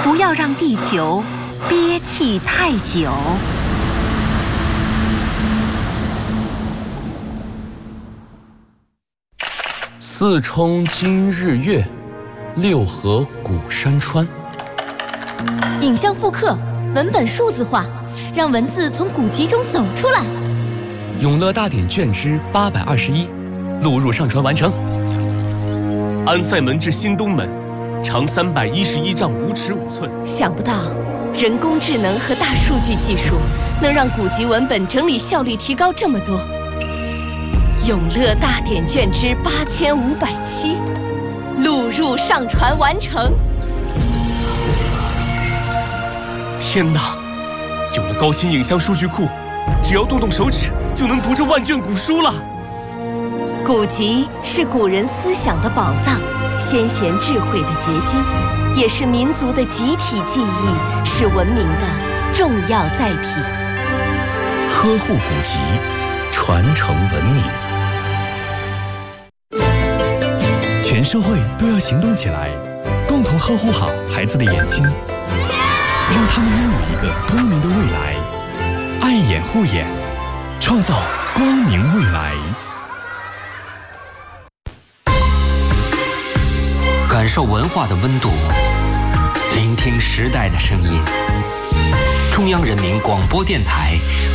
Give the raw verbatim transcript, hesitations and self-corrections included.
不要让地球憋气太久。 四冲今日月，六合古山川。 影像复刻，文本数字化，让文字从古籍中走出来。 永乐大典卷之八百二十一，录入上传完成。 安塞门至新东门，长三百一十一丈五尺五寸。 想不到，人工智能和大数据技术能让古籍文本整理效率提高这么多。永乐大典卷之八千五百七，录入上传完成。 天哪！有了高清影像数据库，只要动动手指就能读这万卷古书了。 古籍是古人思想的宝藏，先贤智慧的结晶，也是民族的集体记忆，是文明的重要载体。 呵护古籍，传承文明。 全社会都要行动起来，共同呵护好孩子的眼睛，让他们拥有一个光明的未来。爱眼护眼，创造光明未来。 感受文化的温度，聆听时代的声音。中央人民广播电台